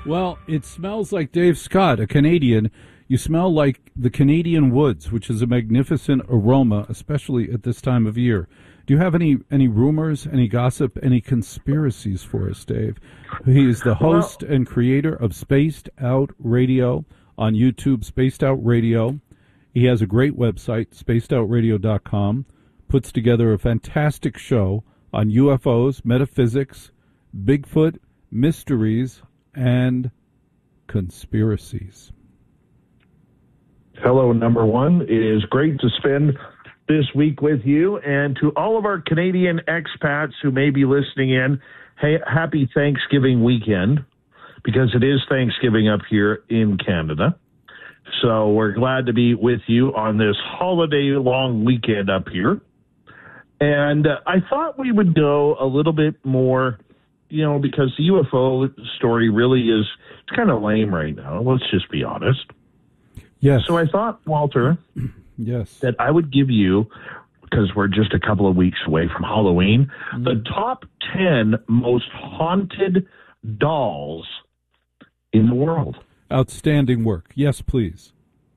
Well, it smells like Dave Scott, a Canadian. You smell like the Canadian woods, which is a magnificent aroma, especially at this time of year. Do you have any rumors, any gossip, any conspiracies for us, Dave? He is the host and creator of Spaced Out Radio on YouTube, Spaced Out Radio. He has a great website, spacedoutradio.com, puts together a fantastic show on UFOs, metaphysics, Bigfoot, mysteries, and conspiracies. Hello, number one. It is great to spend this week with you, and to all of our Canadian expats who may be listening in, hey, happy Thanksgiving weekend, because it is Thanksgiving up here in Canada. So we're glad to be with you on this holiday-long weekend up here. And I thought we would go a little bit more, because the UFO story really is, it's kind of lame right now. Let's just be honest. Yes. So I thought, Walter, yes, that I would give you, because we're just a couple of weeks away from Halloween, the top 10 most haunted dolls in the world. Outstanding work. Yes, please.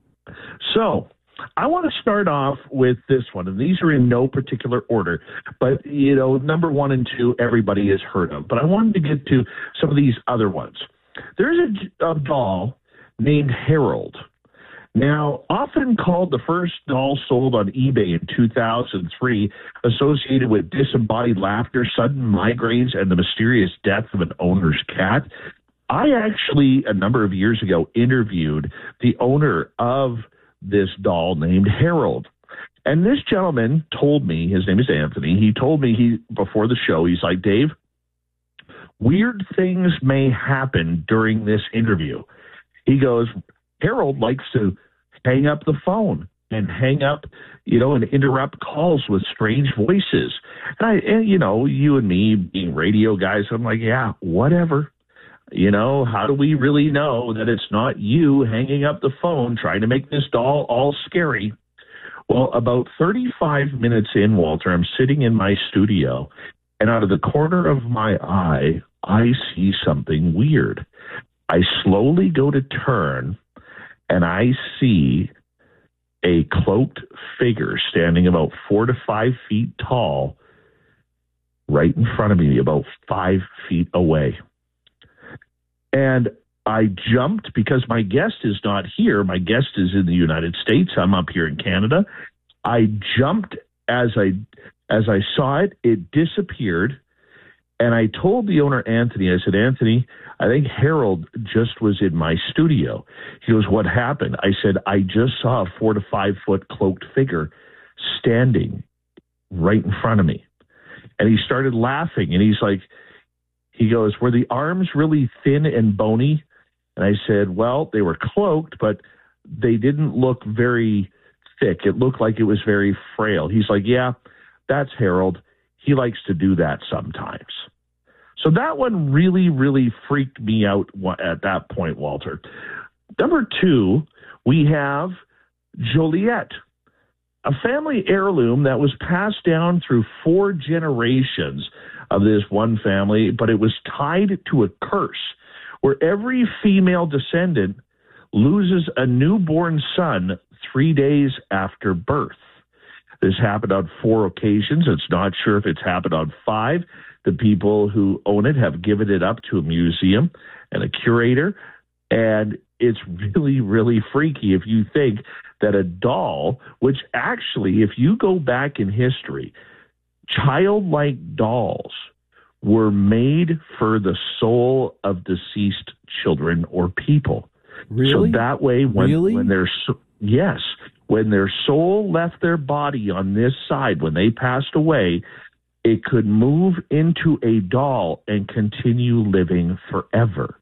So I want to start off with this one, and these are in no particular order, but, number 1 and 2, everybody has heard of. But I wanted to get to some of these other ones. There's a doll named Harold. Now, often called the first doll sold on eBay in 2003, associated with disembodied laughter, sudden migraines, and the mysterious death of an owner's cat, I actually, a number of years ago, interviewed the owner of this doll named Harold. And this gentleman told me, his name is Anthony, he told me before the show, he's like, Dave, weird things may happen during this interview. He goes, Harold likes to hang up the phone and hang up, and interrupt calls with strange voices. And you and me being radio guys, I'm like, yeah, whatever. How do we really know that it's not you hanging up the phone trying to make this doll all scary? Well, about 35 minutes in, Walter, I'm sitting in my studio, and out of the corner of my eye, I see something weird. I slowly go to turn, and I see a cloaked figure standing about 4 to 5 feet tall right in front of me, about 5 feet away. And I jumped because my guest is not here. My guest is in the United States. I'm up here in Canada. I jumped as I saw it. It disappeared. And I told the owner, Anthony, I said, Anthony, I think Harold just was in my studio. He goes, what happened? I said, I just saw a 4 to 5 foot cloaked figure standing right in front of me. And he started laughing. And he goes, were the arms really thin and bony? And I said, well, they were cloaked, but they didn't look very thick. It looked like it was very frail. He's like, yeah, that's Harold. He likes to do that sometimes. So that one really, really freaked me out at that point, Walter. Number 2, we have Joliet, a family heirloom that was passed down through 4 generations of this one family, but it was tied to a curse where every female descendant loses a newborn son 3 days after birth. This happened on 4 occasions. It's not sure if it's happened on 5. The people who own it have given it up to a museum and a curator. And it's really, really freaky if you think that a doll, which actually, if you go back in history, childlike dolls were made for the soul of deceased children or people. Really? So that way, when their soul left their body on this side, when they passed away, it could move into a doll and continue living forever.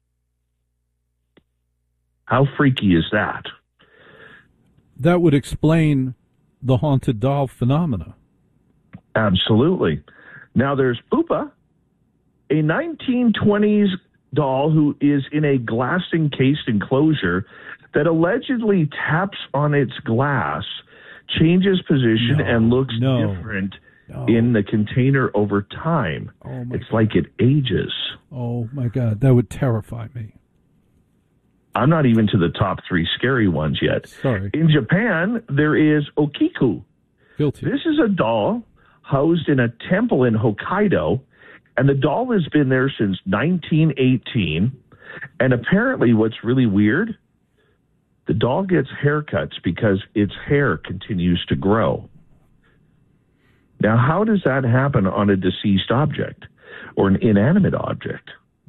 How freaky is that? That would explain the haunted doll phenomena. Absolutely. Now there's Poopa, a 1920s doll who is in a glass-encased enclosure that allegedly taps on its glass, changes position, and looks different in the container over time. Oh my it's like it ages. Oh my God, that would terrify me. I'm not even to the top 3 scary ones yet. Sorry. In Japan, there is Okiku. Guilty. This is a doll housed in a temple in Hokkaido, and the doll has been there since 1918. And apparently, what's really weird, the doll gets haircuts because its hair continues to grow. Now, how does that happen on a deceased object or an inanimate object?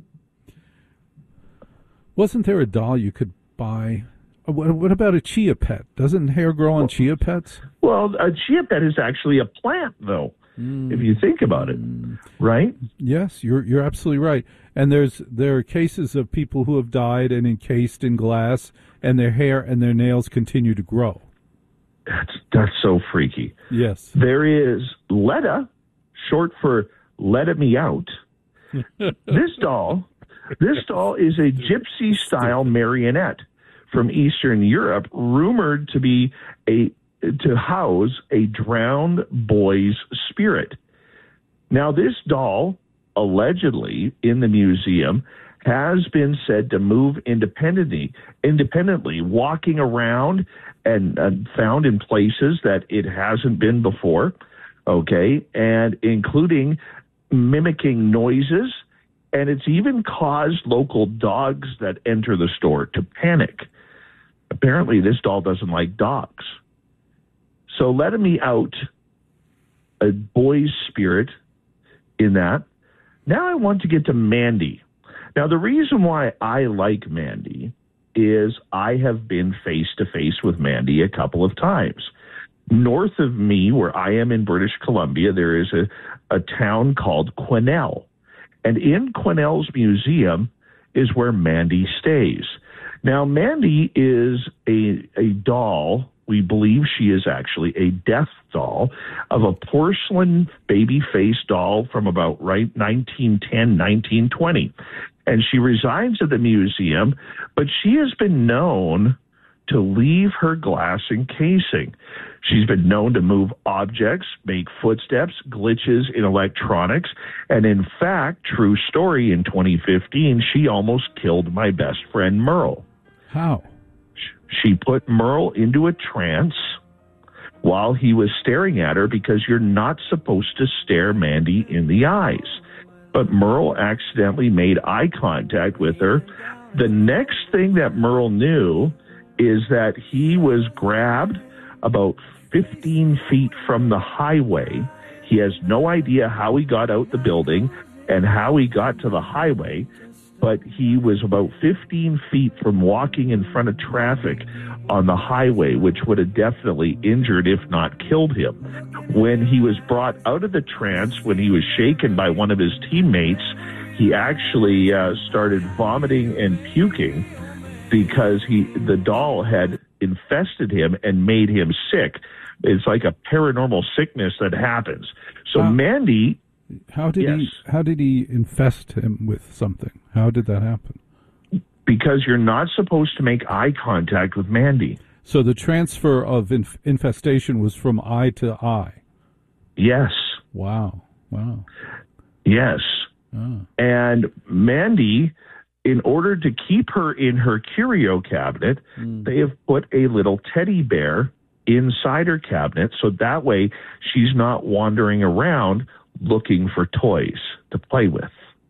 Wasn't there a doll you could buy? What about a chia pet? Doesn't hair grow on chia pets? Well, a chia pet is actually a plant, though, if you think about it, right? Yes, you're absolutely right. And there are cases of people who have died and encased in glass, and their hair and their nails continue to grow. That's so freaky. Yes. There is Letta, short for Let Me Out. This doll is a gypsy-style marionette from Eastern Europe, rumored to house a drowned boy's spirit. Now, this doll, allegedly in the museum, has been said to move independently, walking around and found in places that it hasn't been before, okay, and including mimicking noises, and it's even caused local dogs that enter the store to panic. Apparently, this doll doesn't like dogs. So letting me out a boy's spirit in that. Now I want to get to Mandy. Now, the reason why I like Mandy is I have been face-to-face with Mandy a couple of times. North of me, where I am in British Columbia, there is a town called Quesnel. And in Quesnel's museum is where Mandy stays. Now, Mandy is a doll. We believe she is actually a death doll of a porcelain baby face doll from about 1910, 1920. And she resides at the museum, but she has been known to leave her glass encasing. She's been known to move objects, make footsteps, glitches in electronics, and in fact, true story, in 2015, she almost killed my best friend Merle. How? She put Merle into a trance while he was staring at her, because you're not supposed to stare Mandy in the eyes. But Merle accidentally made eye contact with her. The next thing that Merle knew is that he was grabbed about 15 feet from the highway. He has no idea how he got out the building and how he got to the highway, but he was about 15 feet from walking in front of traffic on the highway, which would have definitely injured, if not killed him. When he was brought out of the trance, when he was shaken by one of his teammates, he actually started vomiting and puking because the doll had infested him and made him sick. It's like a paranormal sickness that happens. So Mandy... How did he infest him with something? How did that happen? Because you're not supposed to make eye contact with Mandy. So the transfer of infestation was from eye to eye. Yes. Wow. Yes. And Mandy, in order to keep her in her curio cabinet, they have put a little teddy bear inside her cabinet, so that way she's not wandering around looking for toys to play with.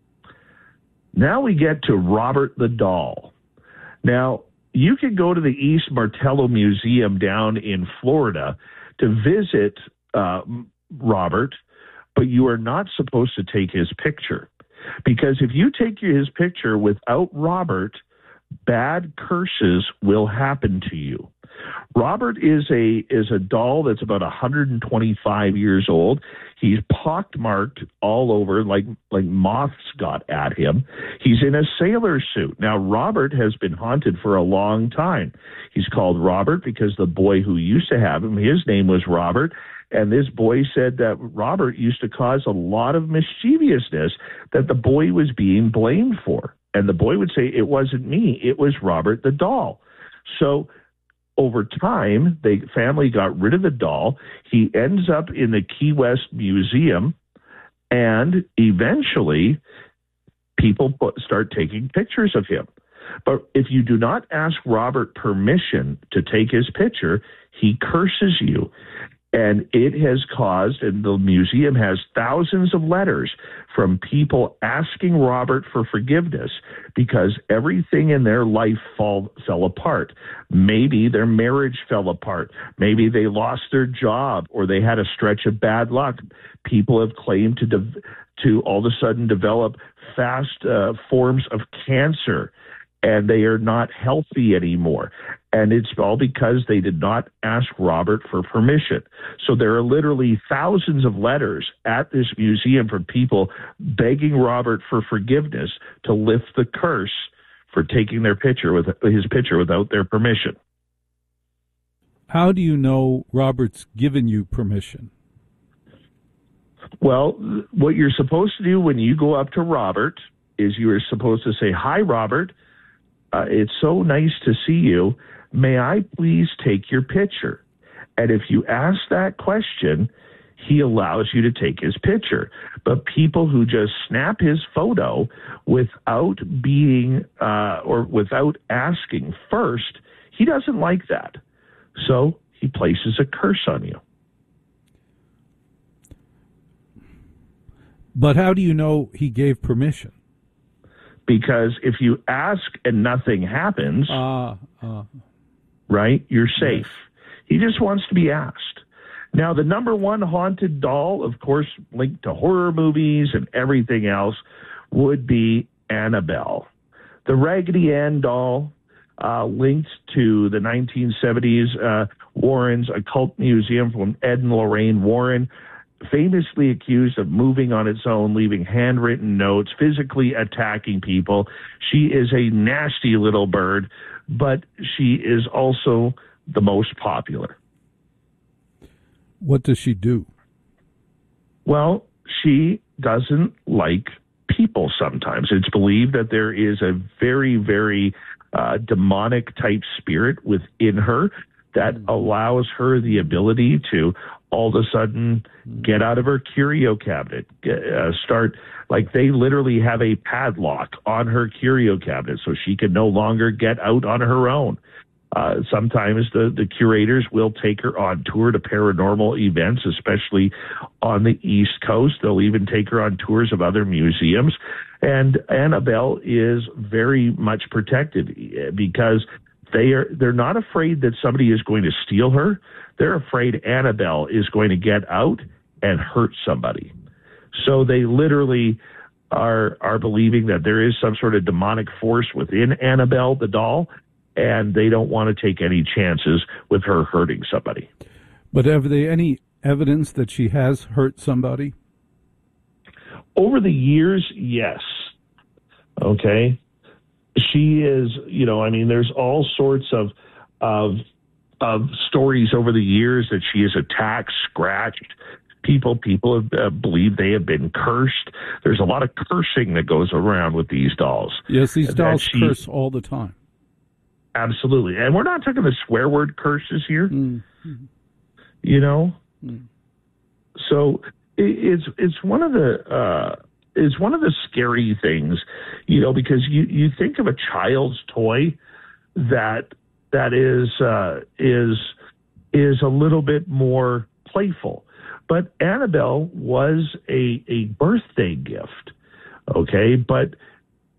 Now we get to Robert the doll. Now, you can go to the East Martello Museum down in Florida to visit Robert, but you are not supposed to take his picture. Because if you take his picture without Robert, bad curses will happen to you. Robert is a doll that's about 125 years old. He's pockmarked all over, like moths got at him. He's in a sailor suit. Now, Robert has been haunted for a long time. He's called Robert because the boy who used to have him, his name was Robert, and this boy said that Robert used to cause a lot of mischievousness that the boy was being blamed for. And the boy would say, it wasn't me, it was Robert the doll. So over time, the family got rid of the doll. He ends up in the Key West Museum, and eventually people start taking pictures of him. But if you do not ask Robert permission to take his picture, he curses you. And it has caused, and the museum has thousands of letters from people asking Robert for forgiveness because everything in their life fell apart. Maybe their marriage fell apart. Maybe they lost their job, or they had a stretch of bad luck. People have claimed to all of a sudden develop fast forms of cancer, and they are not healthy anymore. And it's all because they did not ask Robert for permission. So there are literally thousands of letters at this museum from people begging Robert for forgiveness to lift the curse for taking his picture without their permission. How do you know Robert's given you permission? Well, what you're supposed to do when you go up to Robert is you are supposed to say, "Hi, Robert. It's so nice to see you. May I please take your picture?" And if you ask that question, he allows you to take his picture. But people who just snap his photo without being or without asking first, he doesn't like that. So he places a curse on you. But how do you know he gave permission? Because if you ask and nothing happens, right, you're safe. He just wants to be asked. Now, the number one haunted doll, of course, linked to horror movies and everything else, would be Annabelle. The Raggedy Ann doll, linked to the 1970s Warren's Occult Museum from Ed and Lorraine Warren, famously accused of moving on its own, leaving handwritten notes, physically attacking people. She is a nasty little bird, but she is also the most popular. What does she do? Well, she doesn't like people sometimes. It's believed that there is a very, very demonic type spirit within her that allows her the ability to all of a sudden get out of her curio cabinet, they literally have a padlock on her curio cabinet so she can no longer get out on her own. Sometimes the curators will take her on tour to paranormal events, especially on the East Coast. They'll even take her on tours of other museums. And Annabelle is very much protected because they're not afraid that somebody is going to steal her. They're afraid Annabelle is going to get out and hurt somebody. So they literally are believing that there is some sort of demonic force within Annabelle, the doll, and they don't want to take any chances with her hurting somebody. But have they any evidence that she has hurt somebody? Over the years, yes. Okay. She is, there's all sorts of stories over the years that she is attacked, scratched. People have believe they have been cursed. There's a lot of cursing that goes around with these dolls. Yes, these dolls curse all the time. Absolutely. And we're not talking the swear word curses here. Mm-hmm. So it's one of the scary things, because you think of a child's toy that is a little bit more playful. But Annabelle was a birthday gift, okay? But